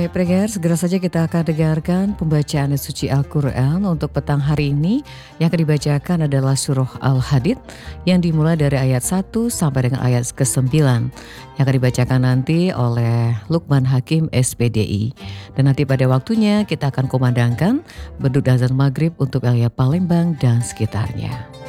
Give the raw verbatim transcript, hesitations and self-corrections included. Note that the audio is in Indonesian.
Baik pendengar, segera saja kita akan dengarkan pembacaan suci Al-Quran untuk petang hari ini. Yang akan dibacakan adalah surah Al-Hadid yang dimulai dari ayat satu sampai dengan ayat kesembilan. Yang akan dibacakan nanti oleh Lukman Hakim S P D I. Dan nanti pada waktunya kita akan kumandangkan beduk azan maghrib untuk wilayah Palembang dan sekitarnya.